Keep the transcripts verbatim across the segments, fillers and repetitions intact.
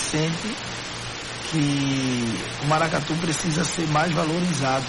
sente que o maracatu precisa ser mais valorizado.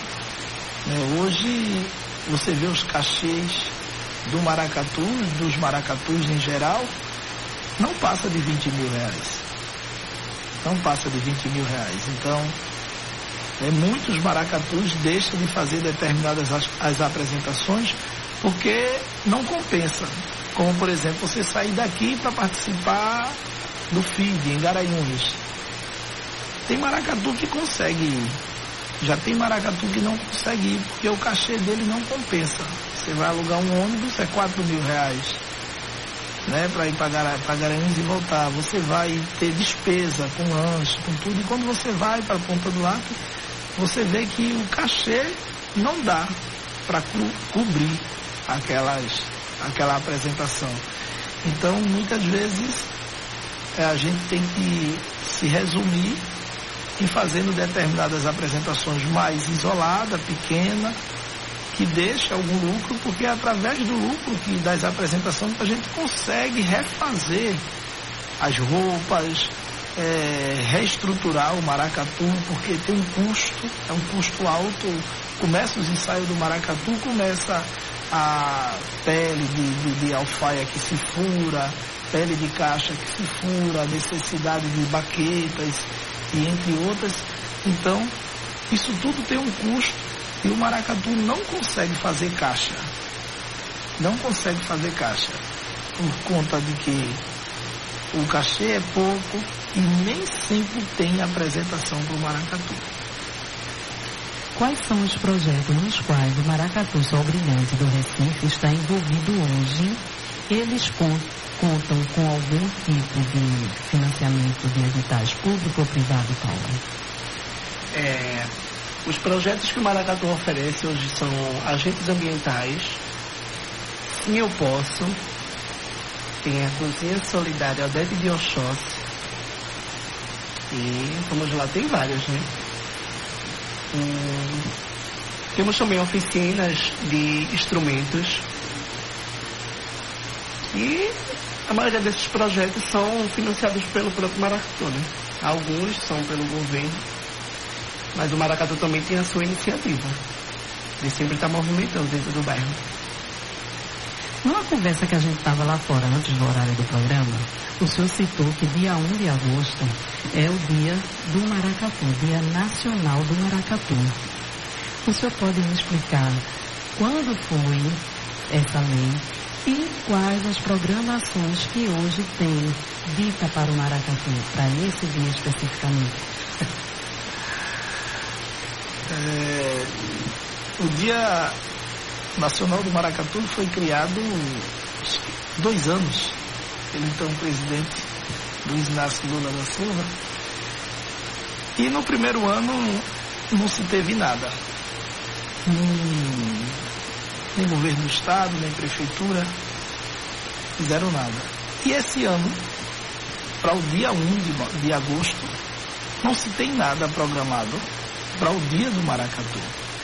É, hoje você vê os cachês do maracatu, dos maracatus em geral, não passa de vinte mil reais. Não passa de vinte mil reais. Então, é, muitos maracatus deixam de fazer determinadas as, as apresentações porque não compensa. Como, por exemplo, você sair daqui para participar do F I D em Garanhuns. Tem maracatu que consegue ir. Já tem maracatu que não consegue ir, porque o cachê dele não compensa. Você vai alugar um ônibus, é quatro mil reais, né, para ir para Garanhuns e voltar. Você vai ter despesa com lanche, com tudo. E quando você vai para a Ponta do Acre, você vê que o cachê não dá para co cobrir aquelas, aquela apresentação. Então, muitas vezes, é, a gente tem que se resumir em fazendo determinadas apresentações mais isoladas, pequena, que deixa algum lucro, porque é através do lucro que das apresentações a gente consegue refazer as roupas, é, reestruturar o maracatu, porque tem um custo, é um custo alto. Começa os ensaios do maracatu, começa a pele de, de, de alfaia que se fura, pele de caixa que se fura, a necessidade de baquetas, e entre outras. Então, isso tudo tem um custo e o maracatu não consegue fazer caixa. Não consegue fazer caixa. Por conta de que o cachê é pouco e nem sempre tem apresentação para o maracatu. Quais são os projetos nos quais o Maracatu Sol Brilhante do Recife está envolvido hoje? Eles contam contam com algum tipo de financiamento de editais público ou privado, Paulo? É, os projetos que o Maracatu oferece hoje são agentes ambientais, Sim Eu Posso, tem a Cozinha Solidária Odete de Oxóssi, e vamos lá, tem vários, né? Hum, temos também oficinas de instrumentos, e a maioria desses projetos são financiados pelo próprio Maracatu, né? Alguns são pelo governo, mas o Maracatu também tem a sua iniciativa. Ele sempre está movimentando dentro do bairro. Numa conversa que a gente estava lá fora, antes do horário do programa, o senhor citou que dia um de agosto é o dia do Maracatu, Dia Nacional do Maracatu. O senhor pode me explicar quando foi essa lei e quais as programações que hoje tem dita para o maracatu, para esse dia especificamente? É, o Dia Nacional do Maracatu foi criado há dois anos pelo então presidente Luiz Inácio Lula da Silva, e no primeiro ano não se teve nada. Hum, nem governo do estado, nem prefeitura fizeram nada. E esse ano, para o dia um de, de agosto, não se tem nada programado para o dia do maracatu.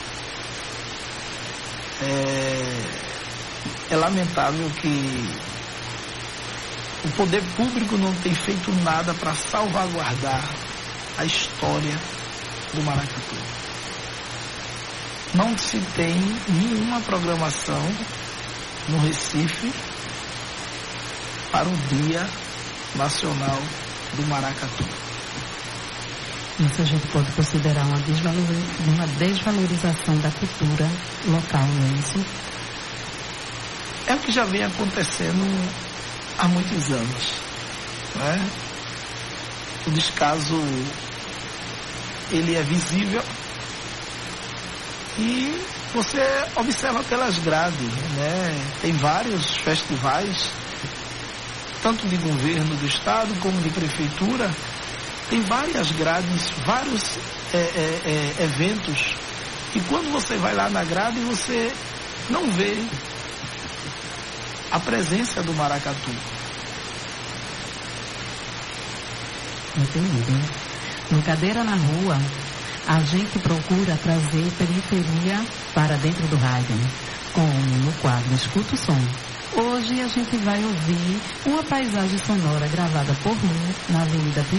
É, é lamentável que o poder público não tem feito nada para salvaguardar a história do maracatu. Não se tem nenhuma programação no Recife para o Dia Nacional do Maracatu. Isso a gente pode considerar uma, desvalor... uma desvalorização da cultura local, não é isso? É o que já vem acontecendo há muitos anos, não é? O descaso, ele é visível. E você observa pelas grades, né? Tem vários festivais, tanto de governo do estado como de prefeitura, tem várias grades, vários é, é, é, eventos. E quando você vai lá na grade, você não vê a presença do maracatu. Entendi. No Cadeira na Rua, a gente procura trazer periferia para dentro do rádio, como no quadro Escuta o Som. Hoje a gente vai ouvir uma paisagem sonora gravada por mim na Avenida